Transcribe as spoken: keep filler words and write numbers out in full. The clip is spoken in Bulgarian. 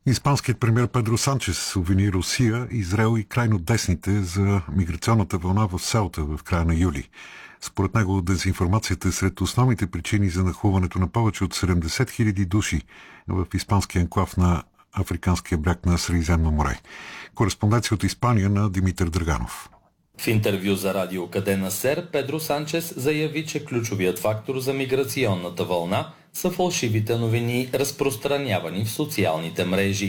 Испанският премиер Педро Санчес обвини Русия, Израел и крайно десните за миграционната вълна в Сеута в края на юли. Според него дезинформацията е сред основните причини за нахлуването на повече от седемдесет хиляди души в испанския енклав на Африканския бряг на Средиземно море. Кореспонденция от Испания на Димитър Драганов. В интервю за радио Кадена Сер, Педро Санчес заяви, че ключовият фактор за миграционната вълна са фалшивите новини, разпространявани в социалните мрежи.